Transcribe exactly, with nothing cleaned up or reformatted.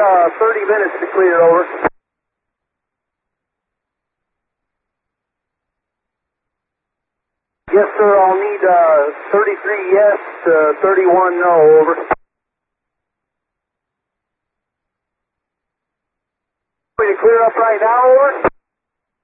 uh, thirty minutes to clear, over. Yes, sir, I'll need uh, thirty-three yes to thirty-one no, over. We to clear up right now, over?